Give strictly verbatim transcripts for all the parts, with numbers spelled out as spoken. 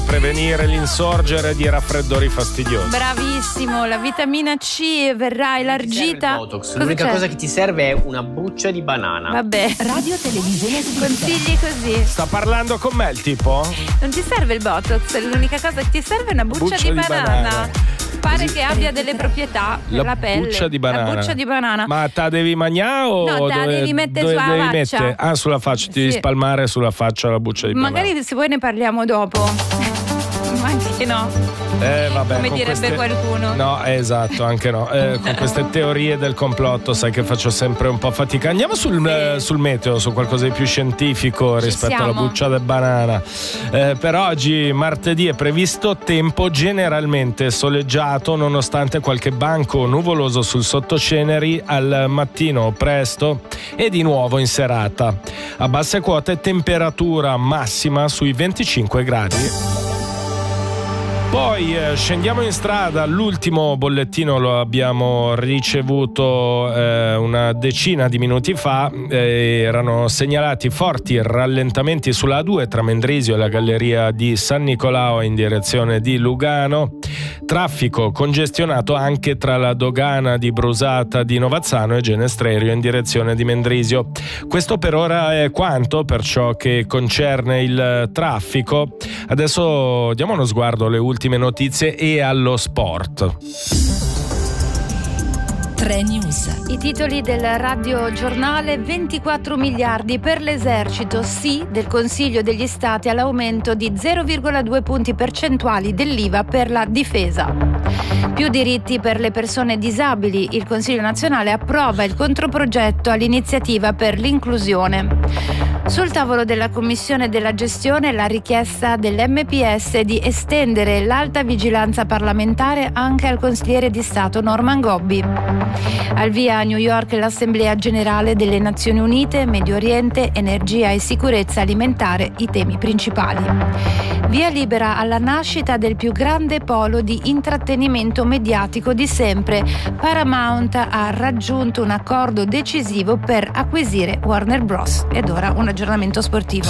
prevenire l'insorgere di raffreddori fastidiosi. Bravissimo, la vitamina C verrà elargita. Botox. L'unica c'è? cosa che ti serve è una buccia di banana. Vabbè. Radio Televisione Svizzera. Consigli così. Sta parlando con me il tipo? Non ti serve il Botox, l'unica cosa che ti serve è una buccia, buccia di, di banana. banana. Pare che abbia delle proprietà la la pelle. Buccia di banana. La buccia di banana. Ma te la devi mangiare o no, te la dove, devi mettere dove sulla devi faccia? Mettere? Ah, sulla faccia, ti sì. devi spalmare sulla faccia la buccia di Magari banana. Magari se vuoi ne parliamo dopo. Ma anche no. Eh, vabbè, come con direbbe queste... qualcuno. No, esatto, anche no. Eh, con queste teorie del complotto sai che faccio sempre un po' fatica. Andiamo sul, sì. eh, sul meteo, su qualcosa di più scientifico Ci rispetto siamo. alla buccia del banana. Eh, per oggi, martedì, è previsto tempo generalmente soleggiato, nonostante qualche banco nuvoloso sul sottoceneri al mattino presto e di nuovo in serata. A basse quote temperatura massima sui venticinque gradi. Poi eh, scendiamo in strada, l'ultimo bollettino lo abbiamo ricevuto eh, una decina di minuti fa, eh, erano segnalati forti rallentamenti sulla A due tra Mendrisio e la galleria di San Nicolao in direzione di Lugano, traffico congestionato anche tra la dogana di Brusata di Novazzano e Genestrerio in direzione di Mendrisio. Questo per ora è quanto per ciò che concerne il traffico. Adesso diamo uno sguardo alle ultime ultime notizie e allo sport. tre News. I titoli del radiogiornale: ventiquattro miliardi per l'esercito, sì del Consiglio degli Stati all'aumento di zero virgola due punti percentuali dell'I V A per la difesa. Più diritti per le persone disabili, il Consiglio nazionale approva il controprogetto all'iniziativa per l'inclusione. Sul tavolo della Commissione della gestione la richiesta dell'M P S di estendere l'alta vigilanza parlamentare anche al consigliere di Stato Norman Gobbi. Al via a New York l'Assemblea Generale delle Nazioni Unite, Medio Oriente, energia e sicurezza alimentare, i temi principali. Via libera alla nascita del più grande polo di intrattenimento mediatico di sempre. Paramount ha raggiunto un accordo decisivo per acquisire Warner Bros. Ed ora un aggiornamento sportivo.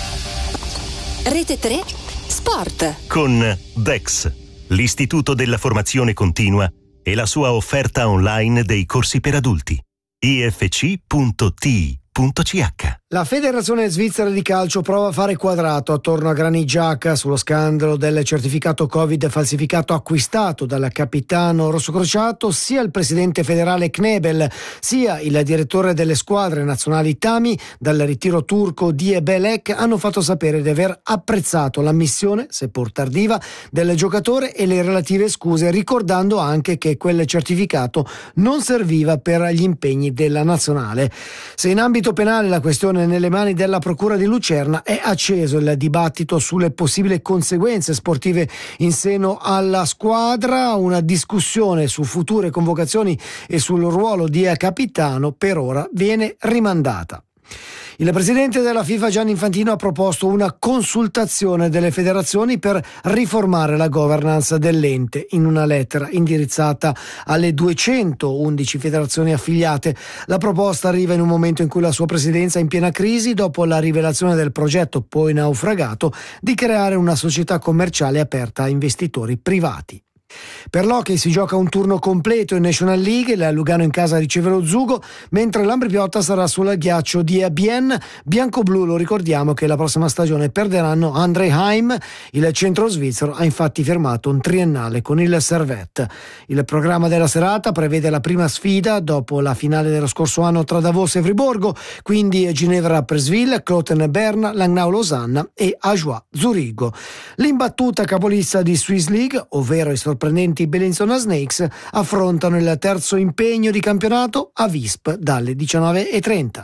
Rete tre Sport. Con Dex, l'Istituto della Formazione Continua e la sua offerta online dei corsi per adulti. i f c punto t i punto c h. La Federazione Svizzera di Calcio prova a fare quadrato attorno a Granit Xhaka sullo scandalo del certificato Covid falsificato acquistato dal capitano rossocrociato. Sia il presidente federale Knebel sia il direttore delle squadre nazionali Tami dal ritiro turco Die Belek hanno fatto sapere di aver apprezzato l'ammissione, seppur tardiva, del giocatore e le relative scuse, ricordando anche che quel certificato non serviva per gli impegni della nazionale. Se in ambito penale la questione nelle mani della Procura di Lucerna, è acceso il dibattito sulle possibili conseguenze sportive in seno alla squadra. Una discussione su future convocazioni e sul ruolo di capitano per ora viene rimandata. Il presidente della FIFA Gianni Infantino ha proposto una consultazione delle federazioni per riformare la governance dell'ente. In una lettera indirizzata alle duecentoundici federazioni affiliate, la proposta arriva in un momento in cui la sua presidenza è in piena crisi dopo la rivelazione del progetto, poi naufragato, di creare una società commerciale aperta a investitori privati. Per l'hockey si gioca un turno completo in National League, il Lugano in casa riceve lo Zugo, mentre l'Ambri Piotta sarà sul ghiaccio di Bienne. Bianco-blu, lo ricordiamo che la prossima stagione perderanno André Heim. Il centro svizzero ha infatti firmato un triennale con il Servette. Il programma della serata prevede la prima sfida dopo la finale dello scorso anno tra Davos e Friburgo, quindi Ginevra-Presville, Cloten-Berna, Langnau-Losanna e Ajoie Zurigo. L'imbattuta capolista di Swiss League, ovvero i sorprendenti Bellinzona Snakes, affrontano il terzo impegno di campionato a Visp dalle diciannove e trenta.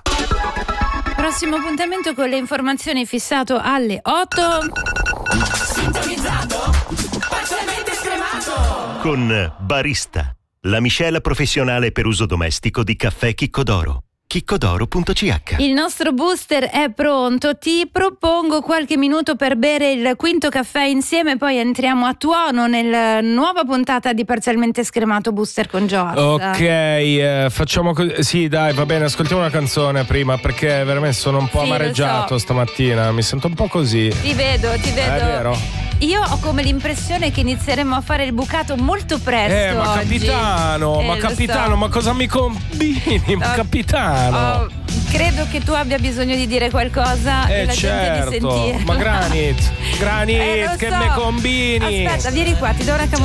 Prossimo appuntamento con le informazioni fissato alle otto. Sintonizzato? Parzialmente scremato! Con Barista, la miscela professionale per uso domestico di caffè Chicco d'Oro. chiccodoro punto c h. Il nostro booster è pronto, ti propongo qualche minuto per bere il quinto caffè insieme, poi entriamo a tuono nella nuova puntata di Parzialmente Scremato Booster con Joaz. Ok, eh, facciamo così. Sì, dai, va bene, ascoltiamo una canzone prima, perché veramente sono un po' Sì, amareggiato so. stamattina, mi sento un po' così. Ti vedo, ti vedo. È vero. io ho come l'impressione che inizieremo a fare il bucato molto presto. Eh, ma oggi. capitano, Eh, ma lo capitano, so. ma cosa mi combini? Ma Oh, capitano. oh, credo che tu abbia bisogno di dire qualcosa e Eh la gente di certo, sentirlo. ma Granit, Granit, Eh, lo che so. me combini? Aspetta, vieni qua, ti do una camomilla.